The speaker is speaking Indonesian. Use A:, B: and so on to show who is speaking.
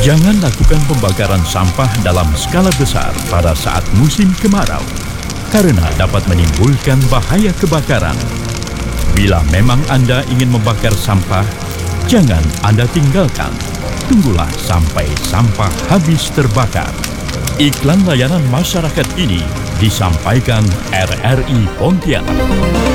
A: Jangan lakukan pembakaran sampah dalam skala besar pada saat musim kemarau, karena dapat menimbulkan bahaya kebakaran. Bila memang Anda ingin membakar sampah, jangan Anda tinggalkan. Tunggulah sampai sampah habis terbakar. Iklan layanan masyarakat ini disampaikan RRI Pontianak.